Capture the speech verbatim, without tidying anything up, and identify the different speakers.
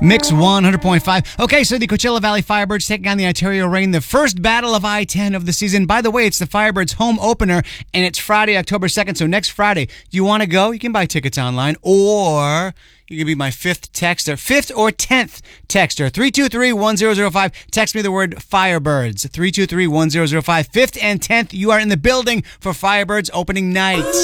Speaker 1: Mix one hundred point five. Okay, so the Coachella Valley Firebirds taking on the Ontario Reign, the first battle of I ten of the season. By the way, it's the Firebirds' home opener, and it's Friday, October second, so next Friday. You want to go? You can buy tickets online, or you can be my fifth texter, fifth or tenth texter, three two three, one zero zero five. Text me the word Firebirds, three two three, one zero zero five. fifth and tenth, you are in the building for Firebirds opening night.